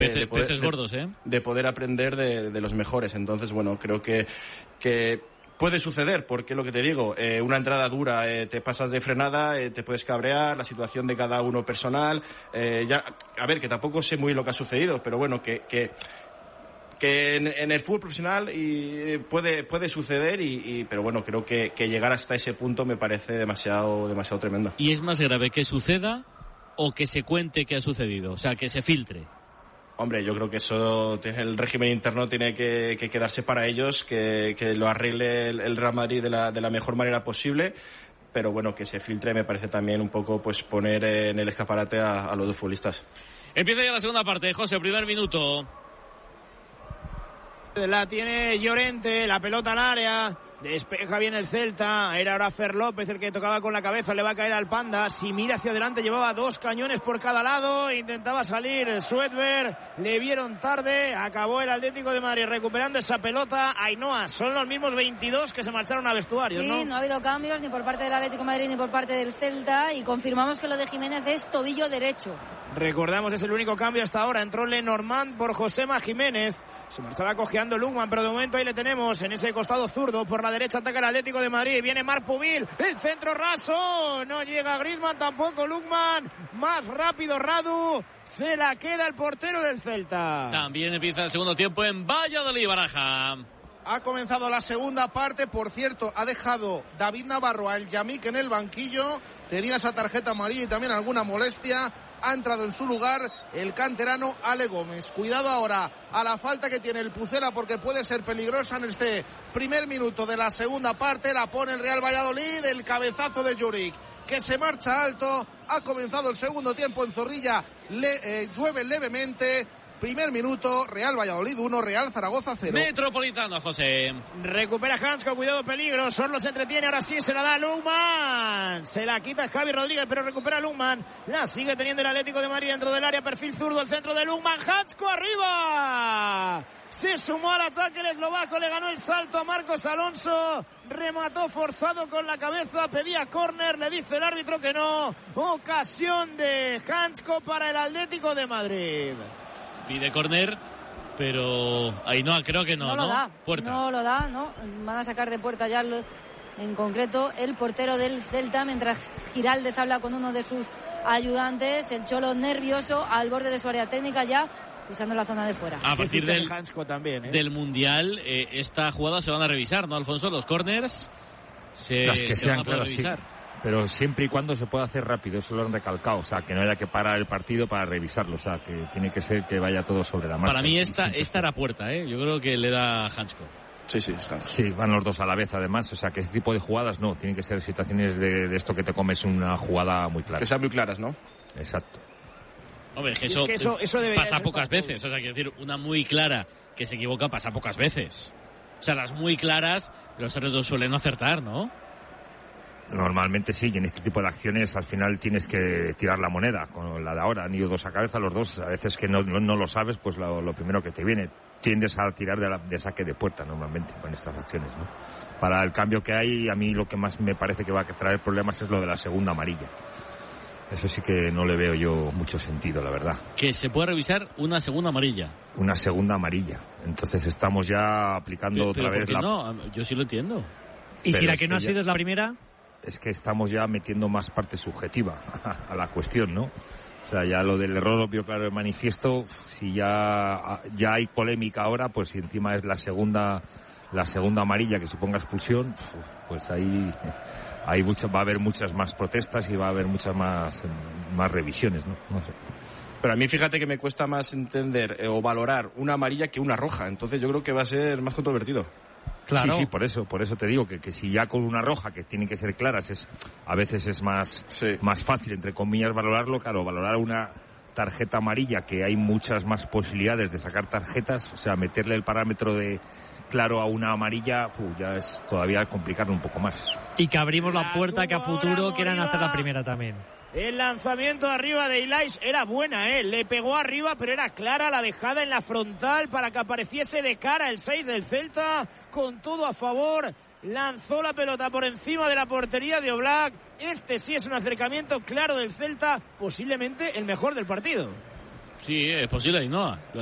Peces gordos, de poder aprender de los mejores. Entonces, bueno, creo que puede suceder, porque lo que te digo, una entrada dura, te pasas de frenada, te puedes cabrear, la situación de cada uno personal, a ver, que tampoco sé muy bien lo que ha sucedido, pero bueno, que en el fútbol profesional puede suceder, pero bueno, creo que llegar hasta ese punto me parece demasiado tremendo. ¿Y es más grave que suceda o que se cuente que ha sucedido? O sea, que se filtre. Hombre, yo creo que eso, el régimen interno tiene que quedarse para ellos, que lo arregle el Real Madrid de la mejor manera posible, pero bueno, que se filtre me parece también un poco pues poner en el escaparate a los dos futbolistas. Empieza ya la segunda parte, José, primer minuto. La tiene Llorente, la pelota al área, despeja bien el Celta, era ahora Fer López el que tocaba con la cabeza, le va a caer al Panda, si mira hacia adelante llevaba 2 cañones por cada lado, intentaba salir Suedberg, le vieron tarde, acabó el Atlético de Madrid recuperando esa pelota. Ainhoa, son los mismos 22 que se marcharon a vestuarios, ¿no? Sí, no ha habido cambios ni por parte del Atlético de Madrid ni por parte del Celta, y confirmamos que lo de Jiménez es tobillo derecho. Recordamos, es el único cambio hasta ahora, entró Lenormand por Josema Jiménez. Se marchaba cojeando Lukman, pero de momento ahí le tenemos en ese costado zurdo. Por la derecha ataca el Atlético de Madrid. Viene Marc Pubil, el centro raso. No llega Griezmann, tampoco Lukman. Más rápido Radu. Se la queda el portero del Celta. También empieza el segundo tiempo en Valladolid, Baraja. Ha comenzado la segunda parte, por cierto, ha dejado David Navarro al Yamik en el banquillo. Tenía esa tarjeta amarilla y también alguna molestia. Ha entrado en su lugar el canterano Ale Gómez. Cuidado ahora a la falta que tiene el Pucela, porque puede ser peligrosa en este primer minuto de la segunda parte. La pone el Real Valladolid, el cabezazo de Juric, que se marcha alto. Ha comenzado el segundo tiempo en Zorrilla, llueve levemente. Primer minuto, Real Valladolid 1, Real Zaragoza 0. Metropolitano, José. Recupera Hansko, cuidado, peligro. Sorlo se entretiene, ahora sí se la da Lukman. Se la quita Javi Rodríguez, pero recupera Lukman. La sigue teniendo el Atlético de Madrid dentro del área, perfil zurdo, el centro de Lukman. Hansko arriba. Se sumó al ataque el eslovaco, le ganó el salto a Marcos Alonso. Remató forzado con la cabeza, pedía córner, le dice el árbitro que no. Ocasión de Hansko para el Atlético de Madrid. Pide córner, pero Ainhoa creo que no lo da. Puerta. No lo da, no. Van a sacar de puerta ya en concreto el portero del Celta, mientras Giraldez habla con uno de sus ayudantes. El Cholo nervioso al borde de su área técnica, ya pisando la zona de fuera. A partir también, del Mundial, esta jugada se van a revisar, ¿no, Alfonso? Los córners las que sean, van a claro, revisar. Sí. Pero siempre y cuando se pueda hacer rápido, eso lo han recalcado, o sea, que no haya que parar el partido para revisarlo, o sea, que tiene que ser que vaya todo sobre la marcha. Para mí esta era puerta, yo creo que le da Hansko. Sí, van los dos a la vez además, o sea, que ese tipo de jugadas no, tienen que ser situaciones de esto que te comes una jugada muy clara. Que sean muy claras, ¿no? Exacto. Hombre, eso pasa pocas veces, o sea, quiero decir, una muy clara que se equivoca pasa pocas veces. O sea, las muy claras, los árbitros suelen acertar, ¿no? Normalmente sí, y en este tipo de acciones al final tienes que tirar la moneda. Con la de ahora han ido dos a cabeza los dos, a veces que no lo sabes, pues lo primero que te viene. Tiendes a tirar de saque de puerta normalmente con estas acciones, ¿no? Para el cambio que hay, a mí lo que más me parece que va a traer problemas es lo de la segunda amarilla. Eso sí que no le veo yo mucho sentido, la verdad. Que se puede revisar una segunda amarilla. Una segunda amarilla. Entonces estamos ya aplicando otra vez la... No, yo sí lo entiendo. ¿Y si la que no ha sido es la primera? Es que estamos ya metiendo más parte subjetiva a la cuestión, ¿no? O sea, ya lo del error obvio, claro, de manifiesto, si ya hay polémica ahora, pues si encima es la segunda amarilla que suponga expulsión, pues ahí va a haber muchas más protestas y va a haber muchas más revisiones, ¿no? No sé. Pero a mí fíjate que me cuesta más entender o valorar una amarilla que una roja, entonces yo creo que va a ser más controvertido. Claro. Sí, por eso te digo que si ya con una roja, que tienen que ser claras, a veces es más fácil, entre comillas, valorarlo. Claro, valorar una tarjeta amarilla, que hay muchas más posibilidades de sacar tarjetas, o sea, meterle el parámetro de claro a una amarilla, ya es todavía complicarlo un poco más eso. Y que abrimos la puerta que a futuro quieran hacer la primera también. El lanzamiento arriba de Ilaish era buena, le pegó arriba, pero era clara la dejada en la frontal para que apareciese de cara el 6 del Celta, con todo a favor. Lanzó la pelota por encima de la portería de Oblak. Este sí es un acercamiento claro del Celta, posiblemente el mejor del partido. Sí, es posible, Ainhoa.